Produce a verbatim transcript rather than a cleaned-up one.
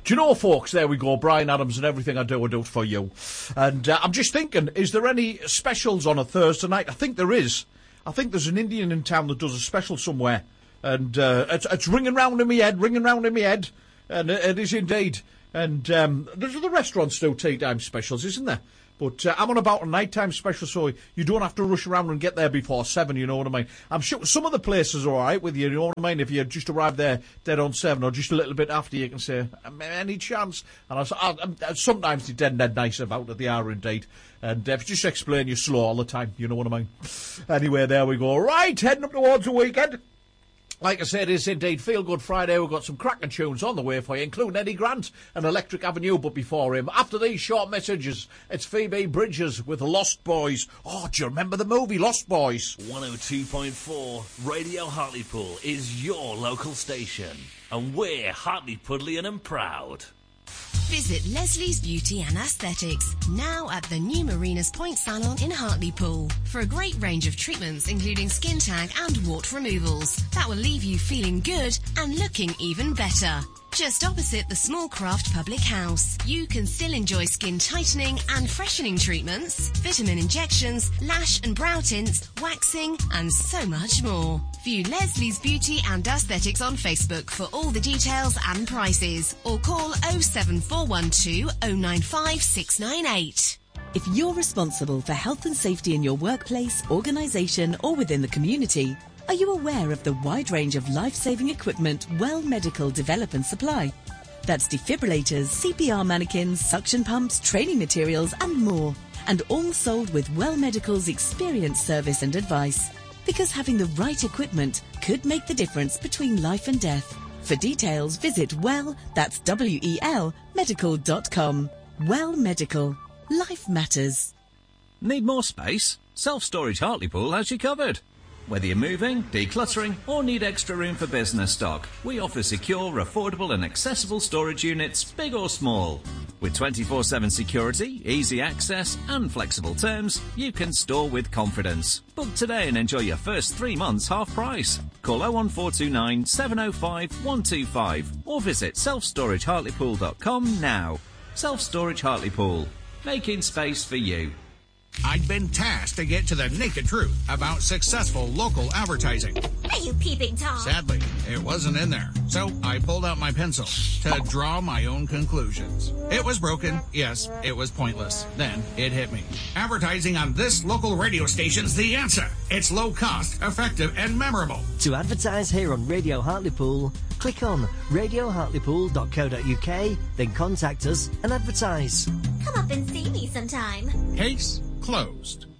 Do you know, folks, there we go, Brian Adams, and everything I do, I do it for you. And uh, I'm just thinking, is there any specials on a Thursday night? I think there is. I think there's an Indian in town that does a special somewhere. And uh, it's, it's ringing round in my head, ringing round in my head. And it, it is indeed. And um, there's other restaurants do tea time specials, isn't there? But uh, I'm on about a nighttime special, so you don't have to rush around and get there before seven, you know what I mean? I'm sure some of the places are all right with you, you know what I mean? If you just arrive there dead on seven or just a little bit after, you can say, any chance? And I, I, I, sometimes they're dead, dead nice about it, they are indeed. And uh, if you just explain, you're slow all the time, you know what I mean? Anyway, there we go. Right, heading up towards the weekend. Like I said, it's indeed Feel Good Friday. We've got some cracking tunes on the way for you, including Eddie Grant and Electric Avenue. But before him, after these short messages, it's Phoebe Bridgers with Lost Boys. Oh, do you remember the movie Lost Boys? one oh two point four Radio Hartlepool is your local station. And we're Hartlepoolian and proud. Visit Leslie's Beauty and Aesthetics, now at the new Marinas Point Salon in Hartlepool, for a great range of treatments including skin tag and wart removals that will leave you feeling good and looking even better. Just opposite the Small Craft Public House, you can still enjoy skin tightening and freshening treatments, vitamin injections, lash and brow tints, waxing, and so much more. View Leslie's Beauty and Aesthetics on Facebook for all the details and prices, or call oh seven four one two oh nine five six nine eight. If you're responsible for health and safety in your workplace, organisation, or within the community, are you aware of the wide range of life-saving equipment Well Medical develop and supply? That's defibrillators, C P R mannequins, suction pumps, training materials and more. And all sold with Well Medical's experienced service and advice. Because having the right equipment could make the difference between life and death. For details, visit Well, that's W E L, medical dot com. Well Medical. Life matters. Need more space? Self-Storage Hartlepool has you covered. Whether you're moving, decluttering, or need extra room for business stock, we offer secure, affordable and accessible storage units, big or small. With twenty-four seven security, easy access and flexible terms, you can store with confidence. Book today and enjoy your first three months half price. Call oh one four two nine seven oh five one two five or visit self storage hartlepool dot com now. Self-Storage Hartlepool, making space for you. I'd been tasked to get to the naked truth about successful local advertising. Are you peeping Tom? Sadly, it wasn't in there. So I pulled out my pencil to draw my own conclusions. It was broken. Yes, it was pointless. Then it hit me. Advertising on this local radio station's the answer. It's low cost, effective, and memorable. To advertise here on Radio Hartlepool, click on radio hartlepool dot co dot uk, then contact us and advertise. Come up and see me sometime. Case closed.